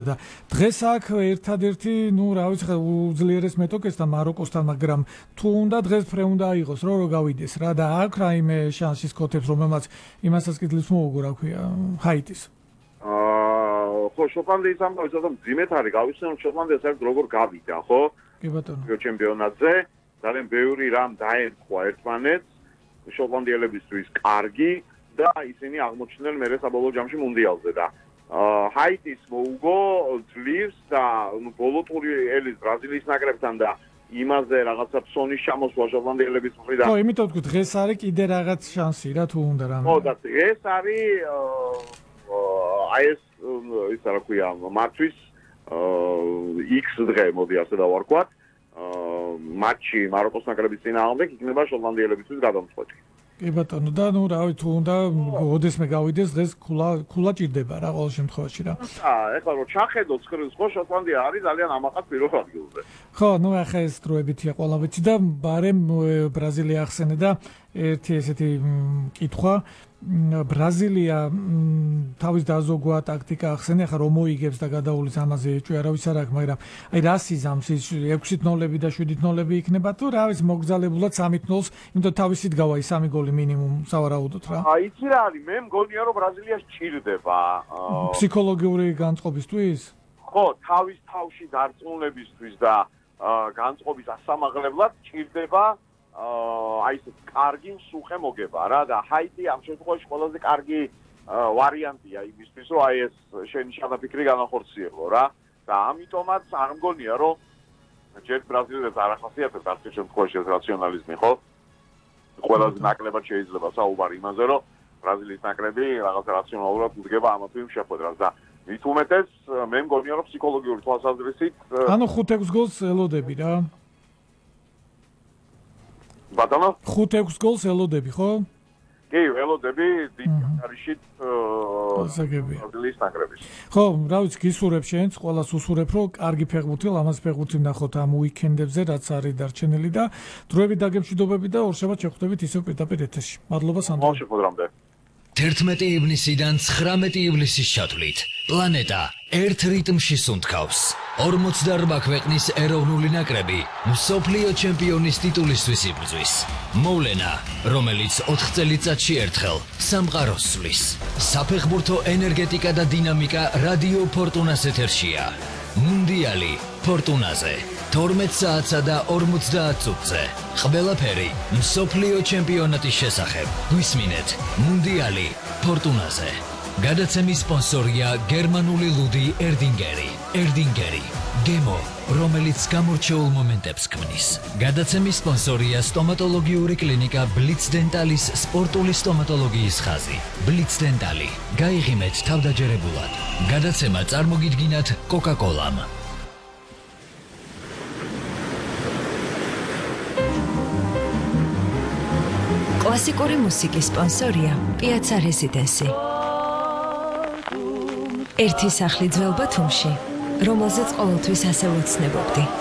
და დღეს აქ ერთადერთი, რა ვიცი, უძლიერეს მეტოქესთან მაროკოსთან, მაგრამ თუ უნდა დღეს ფრე უნდა აიღოს, რომ გავიდეს რა და აქ რაიმე შანსის კოთებს, რომელმაც იმასაც კიდლის მოუგო, რა ქვია, ჰაიტის. ხო, შოტლანდიის ამბავი ცოტა მძიმედ არის, გავიხსენოთ შოტლანდია საერთოდ როგორ გავიდა, ხო? კი ბატონო. ჩემპიონატზე ძალიან ბევრი რამ დაერქვა ერთმანეთს, შოტლანდიელებისთვის კარგი და ისინი აღმოჩნდნენ მერე საბოლოო ჯამში მუნდიალზე და ჰაიტის მოუგო ძლივს და ბოლო ტური ელის ბრაზილიის ნაკრებთან და იმაზე რაღაცა ფსონის ჩამოსვლა შოტლანდიელების მხრიდან. ხო, იმიტომ ვთქვი, დღეს არის კიდე რაღაც შანსი რა თუ უნდა რამე. ხო, და ეს არის აი ეს ისა რა ქვია, მართვის X დღე, მოდი ასე დავარქვათ. მატჩი მაროკოს ნაკრების წინააღმდეგ იქნება შოტლანდიელებისთვის გადამწყვეტი. კი ბატონო და რა ვიცი თუ უნდა ოდესმე გავიდეს დღეს ქულა ჭირდება რა ყოველ შემთხვევაში რა. ეხლა რომ ჩახედოთ ხო შოტლანდია არის ძალიან ამაყად პირველ ადგილზე. ხო, ახლა ეს დროებითია ყველა ვიცი და ბარემ ბრაზილია ახსენე და ერთი ესეთი კითხვა ბრაზილია თავის დაზოგვა ტაქტიკა ახსენე ახლა რომ მოიგებს და გადაულის ამაზე ეჭვი არავის არ აქვს მაგრამ აი რა სიზამს ის 6-0 და 7-0 იქნება თუ რა ვიცი მოგზალებულად 3-0-ს იმიტომ თავისით გავა ის 3 გოლი მინიმუმ სავარაუდოდ რა იცი რა არის მე მგონია რომ ბრაზილიას ჭირდება ფსიქოლოგიური განწყობისთვის ხო თავის თავში დარწმუნებისთვის და განწყობის ასამაღლებლად ჭირდება აი ეს კარგი სუხე მოგება რა და ჰაიტი ამ შემთხვევაში ყველაზე კარგი ვარიანტია იმისთვის რომ აი ეს შენი შანაფიქრი განახორციელო რა და ამიტომაც არ მგონია რომ ჯერ ბრაზილიელებს არ ახასიათებს ამ შემთხვევაში ეს რაციონალიზმი ხო ყველაზე ნაკლებად შეიძლება საუბარი იმაზე რომ ბრაზილიის ნაკრები რაღაც რაციონალურად უდგება ამა თუ იმ შეხვედრას და მით უმეტეს მე მგონია რომ ფსიქოლოგიური თვალსაზრისით ანუ 5-6 გოლს ელოდები რა ბატონო 5-6 გოლს ელოდები ხო? კი, ელოდები დიდარიშით ასაგებია. ბრაზილიის ნაკრების. ხო, რა ვიცი, გისურვებ შენს, ყველას უსურვებ, რომ კარგი ფეხბურთი, ლამაზ ფეხბურთი ვნახოთ ამ უიკენდებზე, რაც არის დარჩენილი და დროებით დაგემშვიდობები და ორშაბათ შეხვდებით ისევ პირდაპირ ეთერში. მადლობა სანდრო. მოშეხვდრამდე. 11 ივნისიდან 19 ივლისის ჩათვლით პლანეტა ერთ რიტმში სუნთქავს 48 ქვეყნის ეროვნული ნაკრები მსოფლიო ჩემპიონის ტიტულისთვის იბრძვის მოვლენა რომელიც 4 წელიწადში ერთხელ სამყაროს სვლის საფეხბურთო ენერგეტიკა და დინამიკა რადიო ფორტუნას ეთერშია მუნდიალი ფორტუნაზე 12 საათსა და 50 წუთზე ყველაფერი მსოფლიო ჩემპიონატის შესახებ გვისმინეთ მუნდიალი ფორტუნაზე გადაცემის სპონსორია გერმანული ლუდი ერდინგერი გემო რომელიც გამორჩეულ მომენტებს ქმნის გადაცემის სპონსორია სტომატოლოგიური კლინიკა ბლიც დენტალის სპორტული სტომატოლოგიის ხაზი ბლიც დენტალი გაიღიმეთ თავდაჯერებულად გადაცემა წარმოგიდგინათ კოკა-კოლამ კლასიკური მუსიკის სპონსორია პიაცა რეზიდენსი. ერთი სახლი ძველ ბათუმში, რომელზეც ყოველთვის ასე ვეცნებობდი.